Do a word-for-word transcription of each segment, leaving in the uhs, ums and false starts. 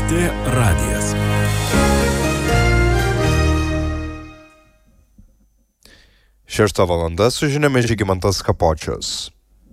T radijas. Šešta valanda su žiniomis Žygimantas Kapočius.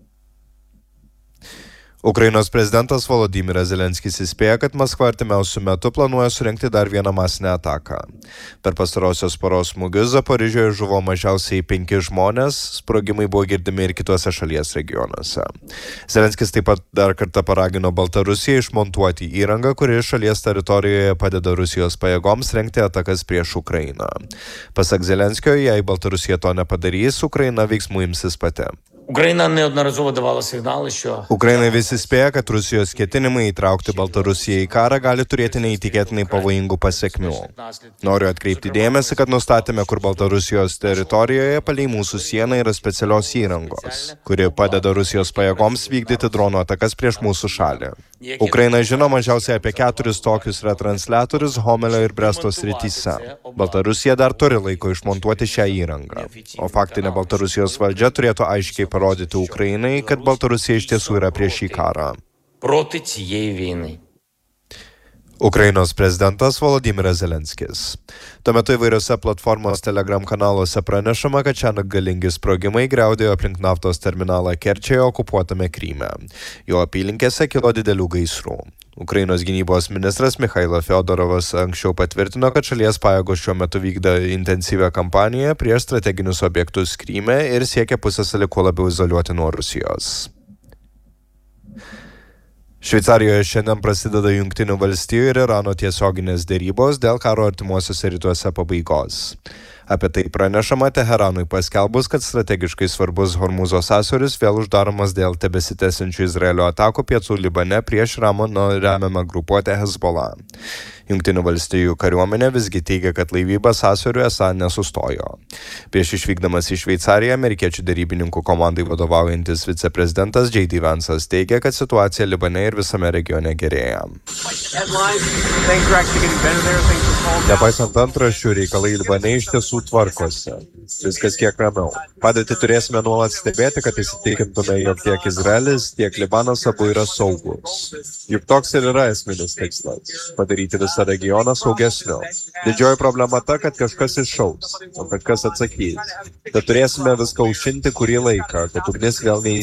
Ukrainos prezidentas Volodymyras Zelenskis įspėja, kad Maskva artimiausiu metu planuoja surengti dar vieną masinę ataką. Per pastarosios paros smūgius Zaporižioje žuvo mažiausiai penki žmonės, sprogimai buvo girdimi ir kitose šalies regionuose. Zelenskis taip pat dar kartą paragino Baltarusiją išmontuoti įrangą, kuri šalies teritorijoje padeda Rusijos pajėgoms rengti atakas prieš Ukrainą. Pasak Zelenskio, jei Baltarusija to nepadarys, Ukraina veiksmų imsis pati. Україна неодноразово давала сигнали, що Ukraina vis įspėja, kad Rusijos ketinimai įtraukti Baltarusiją į karą gali turėti neįtikėtinai pavojingų pasekmių. Noriu atkreipti dėmesį, kad nustatėme, kur Baltarusijos teritorijoje palei mūsų sieną yra specialios įrangos, kuri padeda Rusijos pajėgoms vykdyti dronų atakas prieš mūsų šalį. Ukraina žino mažiausiai apie keturis tokius retransliatorius Homelio ir Bresto srityse. Baltarusija dar turi laiko išmontuoti šią įrangą, o faktinė Baltarusijos valdžia turėtų aiškiai parodyti Ukrainai, kad Baltarusija iš tiesų yra prieš šį karą. проти цієї війни. Ukrainos prezidentas Volodymyras Zelenskis. Tuo metu įvairiose platformos Telegram kanaluose pranešama, kad šiandien galingi sprogimai griaudėjo aplink naftos terminalą Kerčėje okupuotame Kryme. Jo apylinkėse kilo didelių gaisrų. Ukrainos gynybos ministras Mikhailo Fiodorovas anksčiau patvirtino, kad šalies pajėgos šiuo metu vykdo intensyvią kampaniją prieš strateginius objektus Kryme ir siekia pusiasalį kuo labiau izoliuoti nuo Rusijos. Šveicarijoje šiandien prasideda Jungtinių valstijų ir Irano tiesioginės derybos dėl karo artimuosiuose rytuose pabaigos. Apie tai pranešama Teheranui paskelbus, kad strategiškai svarbus Hormūzo sąsiauris vėl uždaromas dėl tebesitęsiančių Izraelio atakų pietų Libane prieš Irano remiamą grupuotę Hezbollah. Jungtinių valstijų kariuomenė visgi teigia, kad laivyba sąsiauriu esą nesustojo. Prieš išvykdamas į Šveicariją, amerikiečių derybininkų komandai vadovaujantis viceprezidentas J D Vance'as teigia, kad situacija Libane ir visame regione gerėja. Nepaisant antraščių, reikalai Libane iš tiesų tvarkosi. Viskas kiek ramiau. Padėtį turėsime nuolat stebėti, kad įsitikintume, jog tiek Izraelis, tiek Libanas abu yra saugus. Juk toks ir yra esminis tikslas – padaryti visą regioną saugesniu. Didžioji problema ta, kad kažkas iššaus, o kažkas atsakys. Tad turėsime viską užšinti kurį laiką, kad ugnis vėl neįsitikintų.